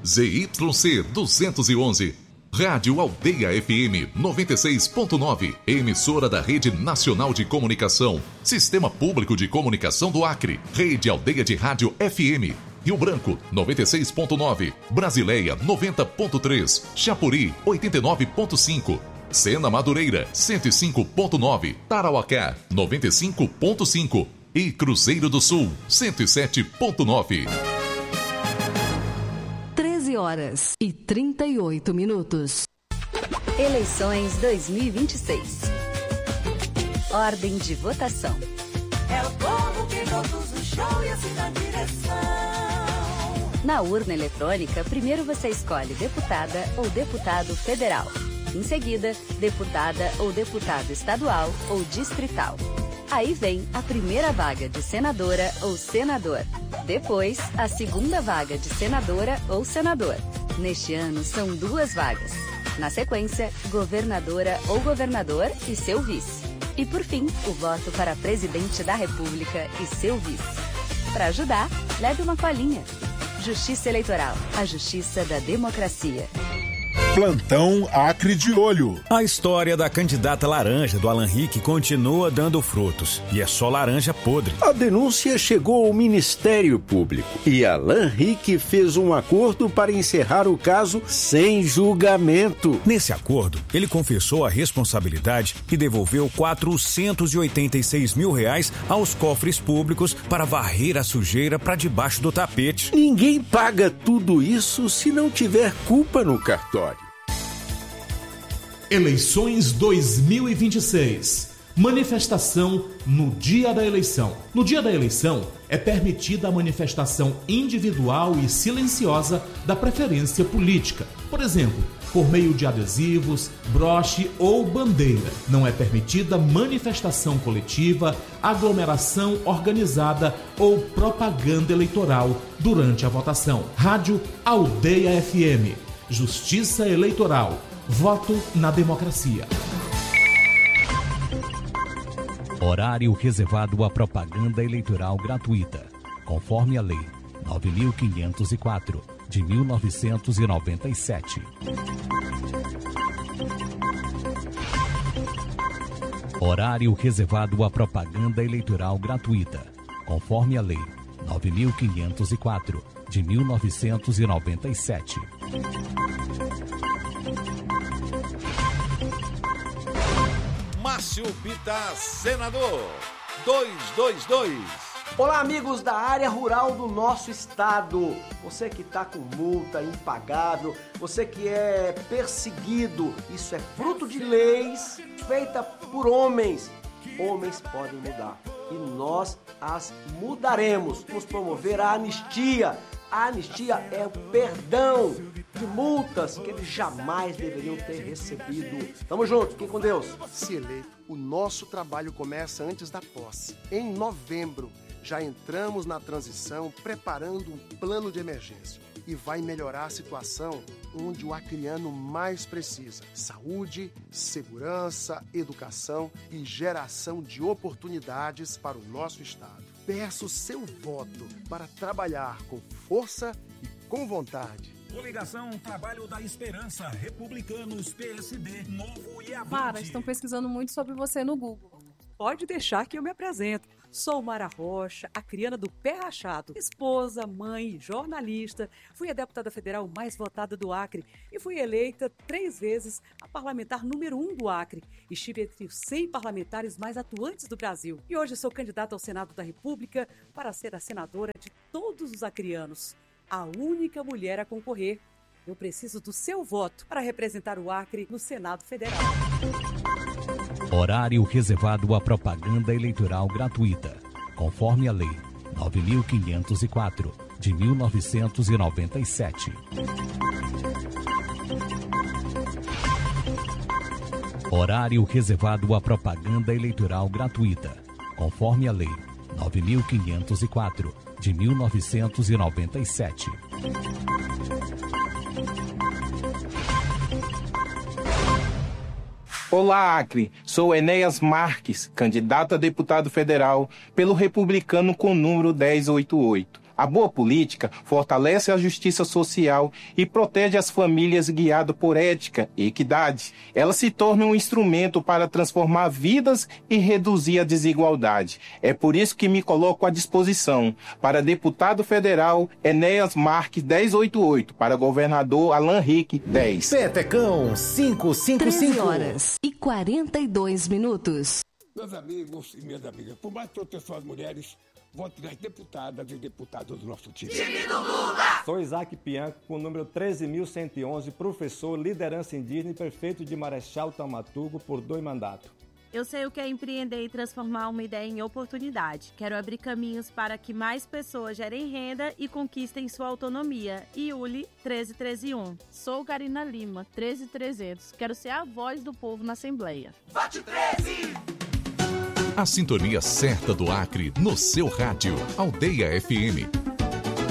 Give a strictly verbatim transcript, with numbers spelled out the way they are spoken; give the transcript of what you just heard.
Z Y C duzentos e onze. Rádio Aldeia F M noventa e seis ponto nove, emissora da Rede Nacional de Comunicação, Sistema Público de Comunicação do Acre, Rede Aldeia de Rádio F M, Rio Branco noventa e seis ponto nove, Brasileia noventa ponto três, Chapuri oitenta e nove ponto cinco, Sena Madureira cento e cinco ponto nove, Tarauacá noventa e cinco ponto cinco e Cruzeiro do Sul cento e sete ponto nove. treze horas e trinta e oito minutos. Eleições dois mil e vinte e seis. Ordem de votação. É o povo que conduz o show e assim na direção. Na urna eletrônica, primeiro você escolhe deputada ou deputado federal. Em seguida, deputada ou deputado estadual ou distrital. Aí vem a primeira vaga de senadora ou senador. Depois, a segunda vaga de senadora ou senador. Neste ano, são duas vagas. Na sequência, governadora ou governador e seu vice. E por fim, o voto para presidente da República e seu vice. Para ajudar, leve uma colinha. Justiça Eleitoral, a justiça da democracia. Plantão Acre de Olho. A história da candidata laranja do Alan Rick continua dando frutos. E é só laranja podre. A denúncia chegou ao Ministério Público. E Alan Rick fez um acordo para encerrar o caso sem julgamento. Nesse acordo, ele confessou a responsabilidade e devolveu quatrocentos e oitenta e seis mil reais aos cofres públicos para varrer a sujeira para debaixo do tapete. Ninguém paga tudo isso se não tiver culpa no cartório. Eleições dois mil e vinte e seis. Manifestação no dia da eleição. No dia da eleição, é permitida a manifestação individual e silenciosa da preferência política. Por exemplo, por meio de adesivos, broche ou bandeira. Não é permitida manifestação coletiva, aglomeração organizada ou propaganda eleitoral durante a votação. Rádio Aldeia F M. Justiça Eleitoral. Voto na democracia. Horário reservado à propaganda eleitoral gratuita, conforme a Lei nove mil quinhentos e quatro, de mil novecentos e noventa e sete. Horário reservado à propaganda eleitoral gratuita, conforme a Lei nove mil quinhentos e quatro, de mil novecentos e noventa e sete. Márcio Bitas, senador, duzentos e vinte e dois. Olá, amigos da área rural do nosso estado. Você que está com multa impagável, você que é perseguido, isso é fruto de leis feitas por homens. Homens podem mudar e nós as mudaremos. Vamos promover a anistia. A anistia é o perdão de multas que eles jamais deveriam ter recebido. Tamo junto, fiquem com Deus. Se eleito, o nosso trabalho começa antes da posse. Em novembro, já entramos na transição preparando um plano de emergência. E vai melhorar a situação onde o acreano mais precisa. Saúde, segurança, educação e geração de oportunidades para o nosso estado. Peço seu voto para trabalhar com força e com vontade. Coligação Trabalho da Esperança, Republicanos, P S D, Novo e Avante. Mara, estão pesquisando muito sobre você no Google. Pode deixar que eu me apresento. Sou Mara Rocha, a criana do Pé Rachado, esposa, mãe, jornalista. Fui a deputada federal mais votada do Acre e fui eleita três vezes a parlamentar número um do Acre. Estive entre os cem parlamentares mais atuantes do Brasil. E hoje sou candidata ao Senado da República para ser a senadora de todos os acreanos. A única mulher a concorrer. Eu preciso do seu voto para representar o Acre no Senado Federal. Horário reservado à propaganda eleitoral gratuita, conforme a Lei nove mil quinhentos e quatro, de mil novecentos e noventa e sete. Horário reservado à propaganda eleitoral gratuita, conforme a Lei nove mil quinhentos e quatro, de mil novecentos e noventa e sete. Olá, Acre. Sou Enéas Marques, candidato a deputado federal pelo Republicano com número dez oitenta e oito. A boa política fortalece a justiça social e protege as famílias guiado por ética e equidade. Ela se torna um instrumento para transformar vidas e reduzir a desigualdade. É por isso que me coloco à disposição. Para deputado federal, Enéas Marques dez oitenta e oito. Para governador, Alan Rick, dez. Petecão quinhentos e cinquenta e cinco. treze horas e quarenta e dois minutos. Meus amigos e minhas amigas, por mais proteção às mulheres, vote nas deputadas e deputados do nosso time. Time do Lula! Sou Isaac Pianco, com o número treze mil cento e onze, professor, liderança indígena e prefeito de Marechal Taumaturgo por dois mandatos. Eu sei o que é empreender e transformar uma ideia em oportunidade. Quero abrir caminhos para que mais pessoas gerem renda e conquistem sua autonomia. Iuli treze treze um. Sou Karina Lima, treze trezentos. Quero ser a voz do povo na Assembleia. Vote treze! A sintonia certa do Acre no seu rádio. Aldeia F M.